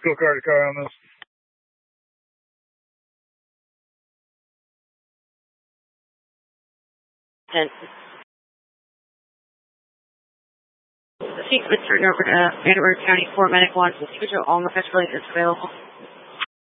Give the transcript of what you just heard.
Go car to car on this. And the sequence turned over to Edward County Fort Medic 1. Schedule all the best is available.